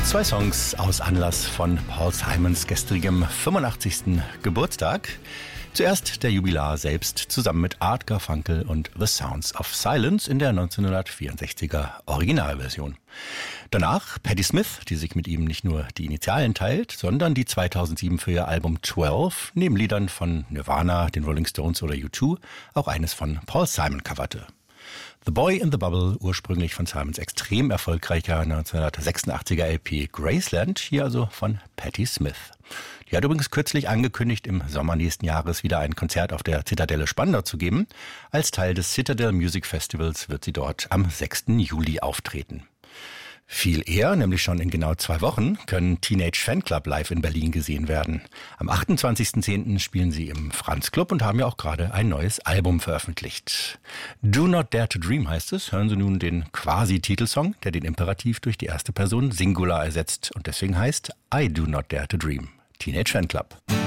Zwei Songs aus Anlass von Paul Simons gestrigem 85. Geburtstag. Zuerst der Jubilar selbst zusammen mit Art Garfunkel und The Sounds of Silence in der 1964er Originalversion. Danach Patti Smith, die sich mit ihm nicht nur die Initialen teilt, sondern die 2007 für ihr Album 12 neben Liedern von Nirvana, den Rolling Stones oder U2 auch eines von Paul Simon coverte. The Boy in the Bubble, ursprünglich von Simons extrem erfolgreicher 1986er LP Graceland, hier also von Patti Smith. Die hat übrigens kürzlich angekündigt, im Sommer nächsten Jahres wieder ein Konzert auf der Zitadelle Spandau zu geben. Als Teil des Citadel Music Festivals wird sie dort am 6. Juli auftreten. Viel eher, nämlich schon in genau 2 Wochen, können Teenage Fanclub live in Berlin gesehen werden. Am 28.10. spielen sie im Franz Club und haben ja auch gerade ein neues Album veröffentlicht. Do Not Dare to Dream heißt es. Hören Sie nun den Quasi-Titelsong, der den Imperativ durch die erste Person Singular ersetzt und deswegen heißt I Do Not Dare to Dream. Teenage Fanclub.